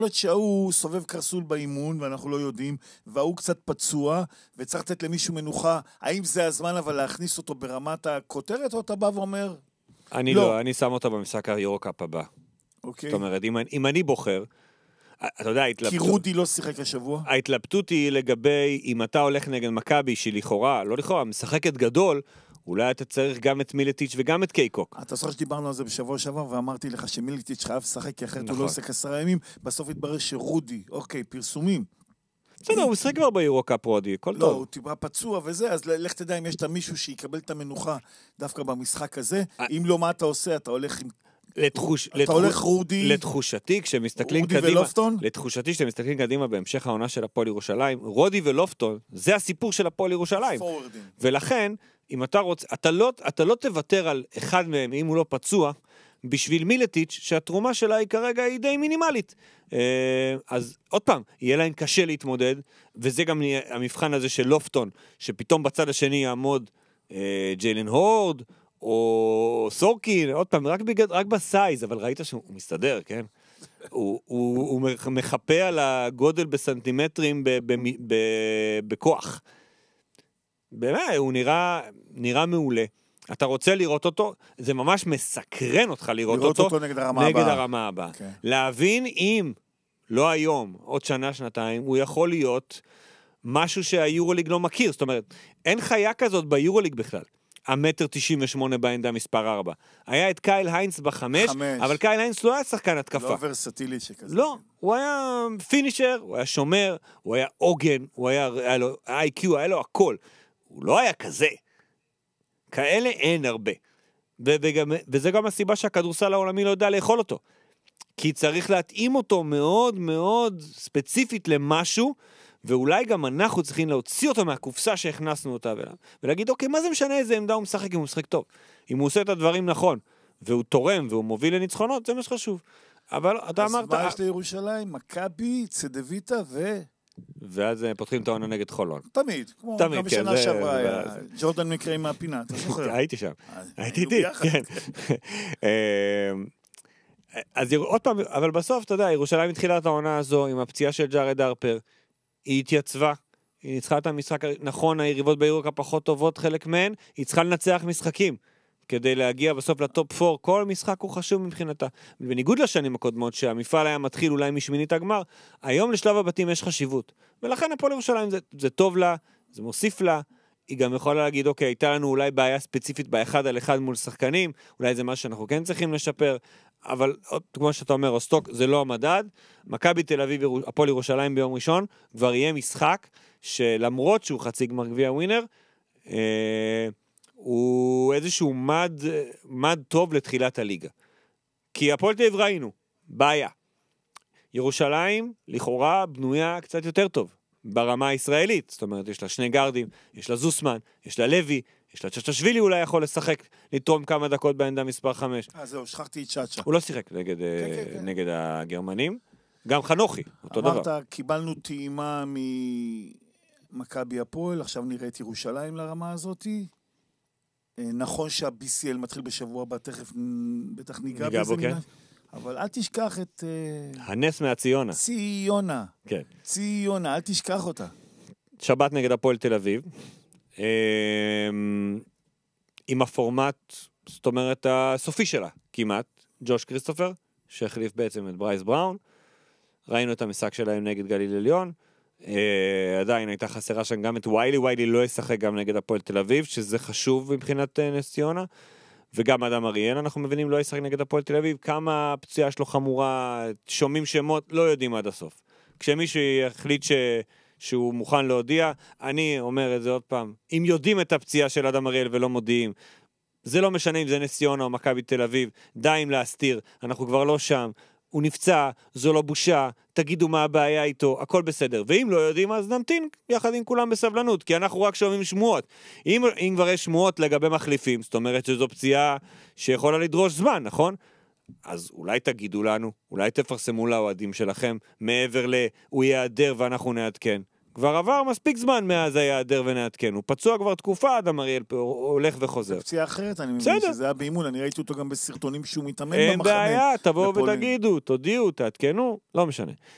להיות שהוא סובב קרסול באימון, ואנחנו לא יודעים, והוא קצת פצוע, וצריך לתת למישהו מנוחה. האם זה הזמן אבל להכניס אותו ברמת הכותרת, או אתה בא ואומר? אני לא, אני שם אותו במשחק היורו-קאפ הבא. אוקיי. זאת אומרת, אם אני בוחר, אתה יודע, כי רודי לא שיחק השבוע. ההתלבטות היא לגבי אם אתה הולך נגד מכבי שלכאורה, לא לכאורה, משחקת גדול, אולי אתה צריך גם את מילטיץ' וגם את קייקוק. אתה זוכר שדיברנו על זה בשבוע שעבר, ואמרתי לך שמילטיץ' חייב לשחק, כי אחרת הוא לא עושה 10 ימים, בסוף התברר שרודי, אוקיי, פרסומים. בסדר, הוא משחק כבר ביורו-קאפ רודי, הכל טוב. לא, הוא טיפה פצוע וזה, אז לך תדע אם יש את מישהו שיקבל את המנוחה דווקא במשחק הזה, אם לא, מה אתה עושה? אתה הולך עם... אתה הולך רודי... לתחושתי, כשמסתכלים קדימה... רודי ולופטון? לתחושתי, כשמסתכלים קדימה בהמשך העונה של הפועל ירושלים, רודי ולופטון, זה הסיפור של הפועל ירושלים. ולכן, אם אתה רוצה... אתה לא תוותר על אחד מהם, אם הוא לא פצוע, בשביל מילטיץ' שהתרומה שלה היא כרגע היא די מינימלית. אז עוד פעם, יהיה להם קשה להתמודד, וזה גם המבחן הזה של לופטון, שפתאום בצד השני יעמוד ג'יילן הורד, או סורקין, עוד פעם, רק בסייז, אבל ראית שהוא מסתדר, כן? הוא מחפה על הגודל בסנטימטרים בכוח. באמת, הוא נראה מעולה. אתה רוצה לראות אותו, זה ממש מסקרן אותך לראות אותו נגד הרמה הבאה. להבין אם, לא היום, עוד שנה, שנתיים, הוא יכול להיות משהו שהיורוליג לא מכיר. זאת אומרת, אין חיה כזאת ביורוליג בכלל. 1.98 בעמדה מספר 4. היה את קייל היינס ב5, אבל קייל היינס לא היה שחקן התקפה. לא ורסטילי שכזה. לא, הוא היה פינישר, הוא היה שומר, הוא היה עוגן, היה לו IQ, היה לו הכל. הוא לא היה כזה. כאלה אין הרבה. וזה גם הסיבה שהכדורסל העולמי לא יודע לאכול אותו. כי צריך להתאים אותו מאוד מאוד ספציפית למשהו, ואולי גם אנחנו צריכים להוציא אותו מהקופסה שהכנסנו אותה ולהגיד, אוקיי, מה זה משנה איזה עמדה הוא משחק אם הוא משחק טוב? אם הוא עושה את הדברים נכון, והוא תורם והוא מוביל לניצחונות, זה מה שחשוב. אבל אתה אמרת... אז מה יש לירושלים? מכבי, צדוויטה ואז פותחים את העונה נגד חולון. תמיד, כמו גם בשנה שעברה היה. ג'ורדן מקרה מהפינה, אתה זוכר? הייתי שם. הייתי איתי, כן. אז עוד פעם, אבל בסוף, אתה יודע, ירושלים התחילה את העונה הזו עם הפציעה של ג'ארד הרפר, היא התייצבה, היא ניצחה את המשחק, נכון, היריבות ביורוקאפ פחות טובות, חלק מהן, היא צריכה לנצח משחקים, כדי להגיע בסוף לטופ 4, כל משחק הוא חשוב מבחינתה. בניגוד לשנים הקודמות, שהמפעל היה מתחיל אולי משמינית הגמר, היום לשלב הבתים יש חשיבות, ולכן הפועל ירושלים זה טוב לה, זה מוסיף לה, היא גם יכולה להגיד, אוקיי, הייתה לנו אולי בעיה ספציפית באחד על אחד מול שחקנים, אולי זה מה שאנחנו כן צריכים לשפר, אבל כמו שאתה אומר, רוסטוק זה לא המדד. מכבי תל אביב, הפועל ירושלים ביום ראשון, כבר יהיה משחק שלמרות שהוא חצי גמר גביע ווינר, הוא איזשהו מד טוב לתחילת הליגה. כי הפועל תל אביב ראינו, בעיה. ירושלים לכאורה בנויה קצת יותר טוב. ברמה הישראלית, זאת אומרת, יש לה 2 גרדים, יש לה זוסמן, יש לה לוי, יש לה צ'צ'שווילי אולי יכול לשחק, לתרום כמה דקות בעמדה מספר 5. זהו, שכחתי את צ'צ'ה. הוא לא שיחק נגד הגרמנים, גם חנוכי, אותו דבר. אמרת, קיבלנו טעימה ממכבי הפועל, עכשיו נראה את ירושלים לרמה הזאת. נכון שה-BCL מתחיל בשבוע הבא, תכף בטח ניגע בזה. אבל אל תשכח את... הנס מהציונה. ציונה. כן. ציונה, אל תשכח אותה. שבת נגד הפועל תל אביב. עם הפורמט, זאת אומרת, הסופי שלה, כמעט. ג'וש כריסטופר, שהחליף בעצם את ברייס בראון. ראינו את המשחק שלהם נגד גליל עליון. עדיין הייתה חסרה שם גם את ויילי. ויילי לא ישחק גם נגד הפועל תל אביב, שזה חשוב מבחינת נס ציונה. וגם אדם אריאל, אנחנו מבינים, לא ישחק נגד הפועל תל אביב, כמה הפציעה שלו חמורה, שומעים שמות, לא יודעים עד הסוף. כשמישהו יחליט שהוא מוכן להודיע, אני אומר את זה עוד פעם, אם יודעים את הפציעה של אדם אריאל ולא מודיעים, זה לא משנה אם זה נס ציונה או מכבי תל אביב, די אם להסתיר, אנחנו כבר לא שם, הוא נפצע, זו לא בושה, תגידו מה הבעיה איתו, הכל בסדר. ואם לא יודעים, אז נמתין יחד עם כולם בסבלנות, כי אנחנו רק שומעים שמועות. אם כבר יש שמועות לגבי מחליפים, זאת אומרת שזו פציעה שיכולה לדרוש זמן, נכון? אז אולי תגידו לנו, אולי תפרסמו לאוהדים שלכם, מעבר הוא יעדר ואנחנו נעדכן. כבר עבר מספיק זמן מאז היעדר ונעדכן. הוא פצוע כבר תקופה, אדם אריאל הולך וחוזר. זה פציעה אחרת, אני מבין שזה היה באימון, אני ראיתי אותו גם בסרטונים שהוא מתאמן במחנה. אין בעיה, תבואו ותגידו, תודיעו, תעדכנו, לא משנה.